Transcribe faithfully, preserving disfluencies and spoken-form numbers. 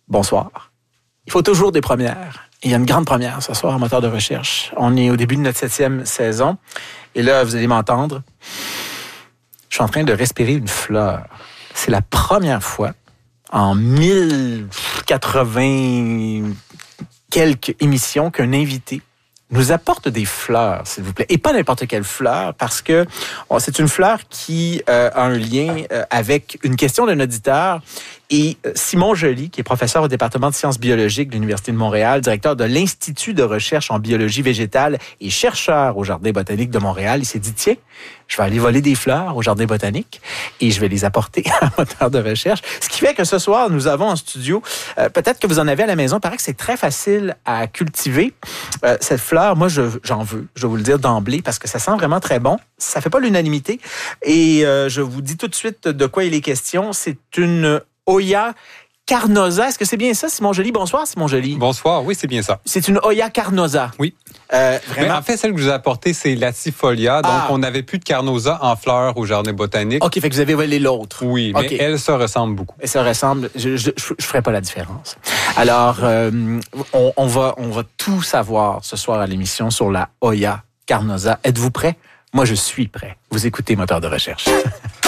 Bonsoir. Il faut toujours des premières. Il y a une grande première ce soir en moteur de recherche. On est au début de notre septième saison. Et là, vous allez m'entendre. Je suis en train de respirer une fleur. C'est la première fois en mille quatre-vingts quelques émissions qu'un invité nous apporte des fleurs, s'il vous plaît. Et pas n'importe quelle fleur, parce que bon, c'est une fleur qui euh, a un lien euh, avec une question d'un auditeur. Et Simon Joly, qui est professeur au département de sciences biologiques de l'Université de Montréal, directeur de l'Institut de recherche en biologie végétale et chercheur au Jardin botanique de Montréal, il s'est dit, tiens, je vais aller voler des fleurs au Jardin botanique et je vais les apporter à un moteur de recherche. Ce qui fait que ce soir, nous avons en studio, euh, peut-être que vous en avez à la maison, il paraît que c'est très facile à cultiver. Euh, cette fleur, moi, je, j'en veux, je vais vous le dire d'emblée, parce que ça sent vraiment très bon. Ça fait pas l'unanimité. Et euh, je vous dis tout de suite de quoi il est question. C'est une Hoya carnosa. Est-ce que c'est bien ça, Simon Joly? Bonsoir, Simon Joly. Bonsoir, oui, c'est bien ça. C'est une Hoya carnosa. Oui. Euh, vraiment? Mais en fait, celle que je vous ai apportée, c'est latifolia. Donc, ah. on n'avait plus de carnosa en fleurs au jardin botanique. OK, fait que vous avez volé l'autre. Oui, mais okay. elle se ressemble beaucoup. Elle se ressemble. Je je, je, je ferai pas la différence. Alors, euh, on, on, va, on va tout savoir ce soir à l'émission sur la Hoya carnosa. Êtes-vous prêts? Moi, je suis prêt. Vous écoutez Moteur de recherche.